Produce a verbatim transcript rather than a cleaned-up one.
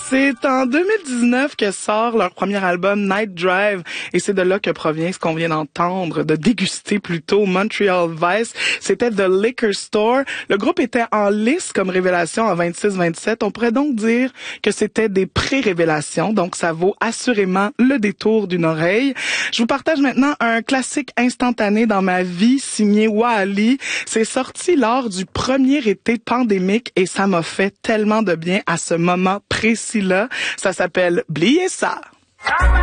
C'est en deux mille dix-neuf que sort leur premier album Night Drive et c'est de là que provient ce qu'on vient d'entendre, de déguster plutôt, Montreal Vice. C'était The Liquor Store. Le groupe était en lice comme révélation en vingt-six vingt-sept. On pourrait donc dire que c'était des pré-révélations, donc ça vaut assurément le détour d'une oreille. Je vous partage maintenant un classique instantané dans ma vie signé Wally. C'est sorti lors du premier été pandémique et ça m'a fait tellement de bien à ce moment précis-là. Ça s'appelle Bliez ça.